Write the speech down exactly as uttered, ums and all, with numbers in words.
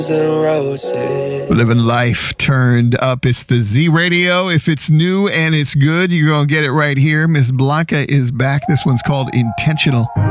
Living life turned up. It's the Z Radio. If it's new and it's good, you're going to get it right here. Miss Blanca is back. This one's called Intentional.